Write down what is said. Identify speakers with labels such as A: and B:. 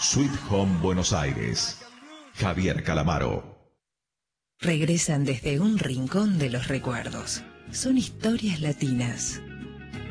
A: Sweet Home Buenos Aires. Javier Calamaro.
B: Regresan desde un rincón de los recuerdos. Son historias latinas.